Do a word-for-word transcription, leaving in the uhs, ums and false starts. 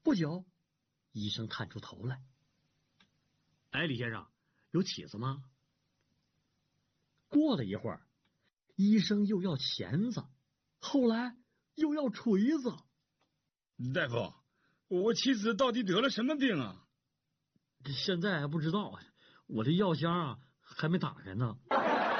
不久，医生探出头来：“哎，李先生，有起子吗？”过了一会儿，医生又要钳子，后来又要锤子。 大夫，我妻子到底得了什么病啊？ 现在还不知道，我这药箱啊还没打开呢。